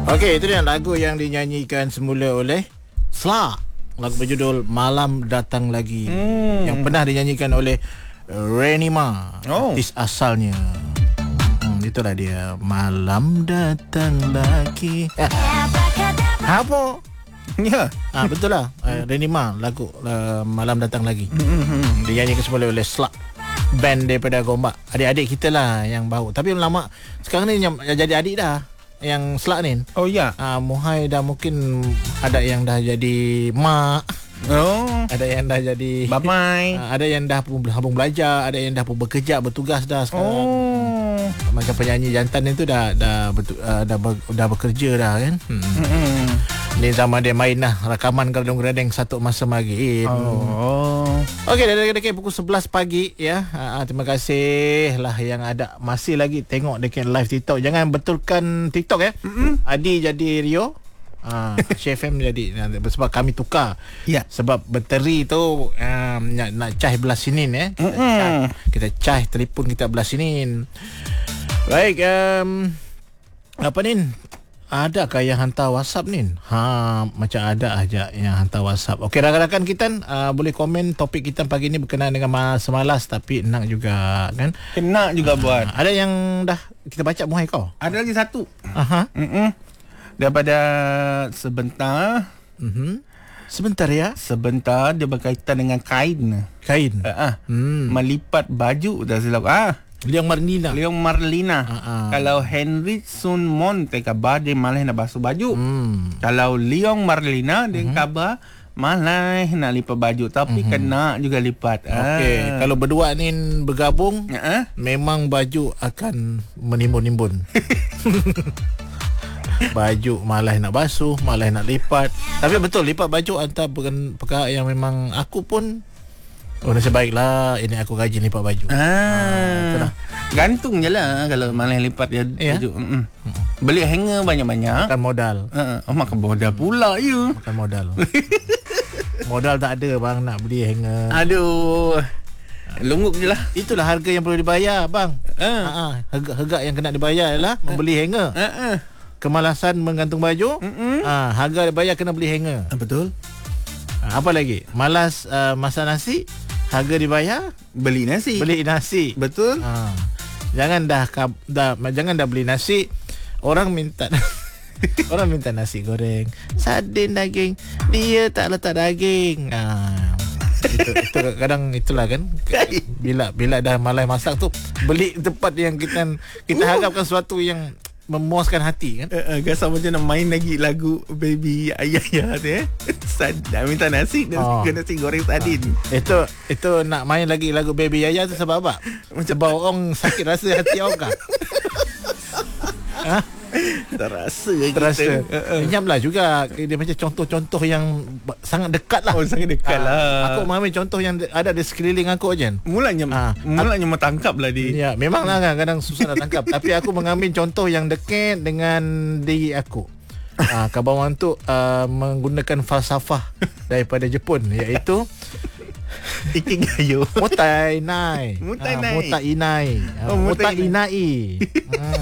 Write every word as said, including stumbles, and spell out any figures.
Okey, itu dia lagu yang dinyanyikan semula oleh Slak. Lagu berjudul Malam Datang Lagi, hmm. yang pernah dinyanyikan oleh Renima, oh. artis asalnya. Hmm, itulah dia, Malam Datang Lagi. Eh. Apa? Ya, ah, betul lah. uh, Renima, lagu uh, Malam Datang Lagi. hmm. Dinyanyikan semula oleh Slak, band daripada Gombak. Adik-adik kita lah yang bawa. Tapi lama sekarang ni yang jadi adik dah, yang Slak ni. Oh ya. Ah, Muhai dah mungkin ada yang dah jadi mak. Oh. Ada yang dah jadi bapai. Ah, ada yang dah pun habung belajar, ada yang dah pun bekerja, bertugas dah sekarang. Oh. Macam penyanyi jantan itu dah dah betul uh, dah, ber, dah bekerja dah kan. Hmm. Hmm. Ni zaman dia main lah rakaman Geradang-Geradang satu masa maghrib. Oh. Okey, dari dekat pukul sebelas pagi ya. Uh, terima kasih lah yang ada masih lagi tengok dekat live TikTok. Jangan betulkan TikTok ya. Mm-mm. Adi jadi Rio. Ah, uh, Chef M jadi sebab kami tukar. Ya. Sebab bateri tu um, nak nak cah belah sinin ya. Kita cah, kita cah telefon kita belah sinin. Baik, um, apa ni? Adakah yang hantar WhatsApp ni? Ha, macam ada aja yang hantar WhatsApp. Okey, rakan-rakan kita uh, boleh komen topik kita pagi ni berkenaan dengan semalas, tapi nak juga kan? Kena juga uh, buat. Ada yang dah kita baca Muhai kau? Ada lagi satu. Aha. Mm-mm. Daripada sebentar. Mhm. Sebentar ya. Sebentar, dia berkaitan dengan kain. Kain. Uh, uh. Hmm. Melipat baju dah silap. Ah. Leong Marlina. Leong Marlina. Uh-uh. Kalau Henry Sun Monte khabar dia malah nak basuh baju. Hmm. Kalau Leong Marlina dia uh-huh. khabar malah nak lipat baju, tapi uh-huh. kena juga lipat. Okey, ah. Kalau berdua ni bergabung, uh-huh. memang baju akan menimbun-nimbun. Baju malah nak basuh, malah nak lipat. Tapi betul, lipat baju antara perkara yang memang aku pun oh, nasib baiklah ini aku rajin lipat baju. Ah, ah gantung je lah kalau malah lipat dia ya? Baju. Mm-mm. Beli hanger banyak-banyak. Makan modal. Uh, oh, makan modal pula ya. Makan modal. Modal tak ada bang nak beli hanger. Aduh. Lungguk je lah. Itulah harga yang perlu dibayar bang. Uh. Uh-uh. Harga yang kena dibayar ialah membeli hanger. Uh-uh. Kemalasan menggantung baju. Ah, harga dibayar kena beli hanger. Ah, betul. Ah, apa lagi? Malas uh, masak nasi, harga dibayar beli nasi. Beli nasi. Betul. Ah. Jangan dah, dah jangan dah beli nasi. Orang minta orang minta nasi goreng, sardin daging. Dia tak letak daging. Ah. itu, itu kadang itulah kan. Bila bila dah malas masak tu, beli tempat yang kita kita uh. harapkan sesuatu yang memuaskan hati kan. Uh, uh, Gasam macam nak main lagi lagu Baby Ayah tu eh. Sad, minta nasi dan oh. nasi goreng sardin. Uh. Itu itu nak main lagi lagu Baby Ayah tu sebab apa? Macam bau orang sakit rasa hati orang kah? Ha? Terasa Terasa uh, uh. Nyamlah juga. Dia macam contoh-contoh yang sangat dekat lah. Oh, sangat dekat uh, lah. Aku mengambil contoh yang ada di sekeliling aku je. Mulanya uh, Mulanya aku, tangkap lah dia. Ya, memanglah kadang-kadang susah nak tangkap. Tapi aku mengambil contoh yang dekat dengan diri aku. uh, Kabawan tu uh, menggunakan falsafah daripada Jepun, iaitu Ikigayo. Mutai nai. Mutai uh, nai. Mutai inai. uh, oh, Mutai inai. uh.